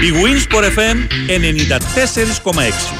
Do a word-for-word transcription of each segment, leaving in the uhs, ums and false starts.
Η Winsport εφ εμ ενενήντα τέσσερα κόμμα έξι.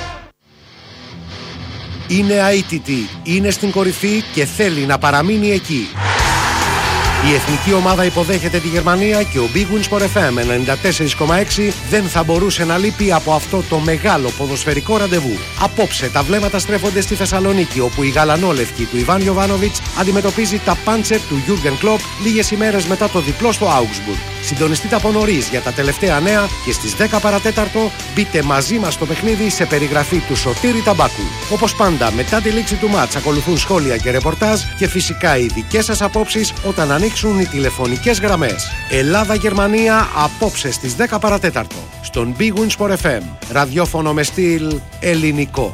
Είναι αίτητη, είναι στην κορυφή και θέλει να παραμείνει εκεί. Η εθνική ομάδα υποδέχεται τη Γερμανία και ο Big Win Sport εφ εμ ενενήντα τέσσερα κόμμα έξι δεν θα μπορούσε να λείπει από αυτό το μεγάλο ποδοσφαιρικό ραντεβού. Απόψε τα βλέμματα στρέφονται στη Θεσσαλονίκη, όπου η γαλανόλευκη του Ιβάν Γιοβάνοβιτς αντιμετωπίζει τα πάντσερ του Γιούργεν Κλοπ λίγες ημέρες μετά το διπλό στο Augsburg. Συντονιστείτε από νωρίς για τα τελευταία νέα και στις δέκα παρατέταρτο μπείτε μαζί μας στο παιχνίδι σε περιγραφή του Σωτήρη Ταμπάκου. Όπως πάντα, μετά τη λήξη του μάτς ακολουθούν σχόλια και ρεπορτάζ και φυσικά οι δικές σας απόψεις όταν ανοίξουν οι τηλεφωνικές γραμμές. Ελλάδα-Γερμανία απόψε στις δέκα παρατέταρτο στον Big Win Sport εφ εμ. Ραδιόφωνο με στυλ ελληνικό.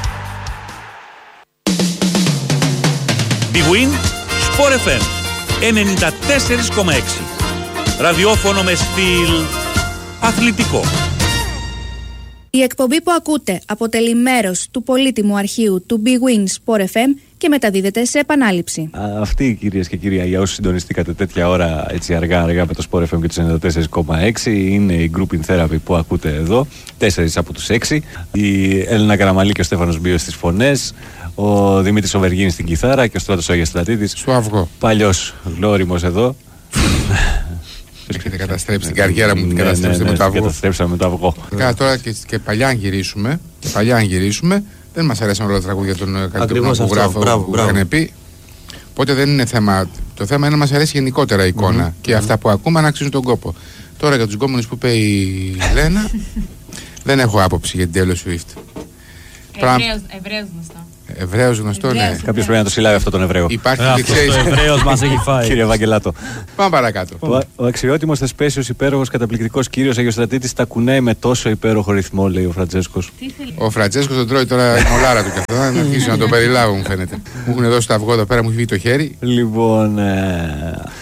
Big Win Sport εφ εμ ενενήντα τέσσερα κόμμα έξι. Ραδιόφωνο με στυλ αθλητικό. Η εκπομπή που ακούτε αποτελεί μέρος του πολύτιμου αρχείου του Big Win Sport εφ εμ και μεταδίδεται σε επανάληψη. Αυτή, κυρίες και κύριοι, για όσοι συντονιστήκατε τέτοια ώρα έτσι αργά αργά με το Sport εφ εμ και τους ενενήντα τέσσερα κόμμα έξι, είναι η Grouping Therapy που ακούτε εδώ, τέσσερις από τους έξι. Η Έλληνα Καραμαλή και ο Στέφανος Μπίος στις φωνές, ο Δημήτρης Οβεργίνης στην κιθάρα και ο Στράτος Αγιαστρατίδης. Στο αυγό. Παλιός γλώριμος εδώ. Έχετε καταστρέψει την καριέρα μου, την καταστρέψετε ναι, ναι, με το αυγό. Καταστρέψαμε με το αυγό. Κάνα τώρα και, και παλιά αν γυρίσουμε, και παλιά αν γυρίσουμε, δεν μας αρέσαν όλα τα τραγούδια των καλλιτεχνών που γράφω, που είχαν πει. Οπότε δεν είναι θέμα. Το θέμα είναι να μας αρέσει γενικότερα η εικόνα mm-hmm. και mm-hmm. αυτά που ακούμε να αξίζουν τον κόπο. Τώρα για τους γκόμενους που είπε η Λένα, δεν έχω άποψη για την Taylor Swift. Εβραίος γνωστό. Εβραίος γνωστό, ναι. Κάποιος πρέπει να το συλλάβει αυτό τον Εβραίο. Υπάρχει και ξέρεις. Ο Εβραίος μας έχει φάει. Κύριε Ευαγγελάτο. Πάμε παρακάτω. Ο, ο αξιότιμος, θεσπέσιος, υπέροχος, καταπληκτικός κύριος Αγιοστρατήτης τα κουνάει με τόσο υπέροχο ρυθμό, λέει ο Φραντζέσκος. Ο Φραντζέσκος τον τρώει τώρα η μολάρα του και αυτό. Να αρχίσει να το περιλάβω, μου φαίνεται. Μου έχουν δώσει το αυγό εδώ πέρα, μου έχει βγει το χέρι. Λοιπόν. Ε...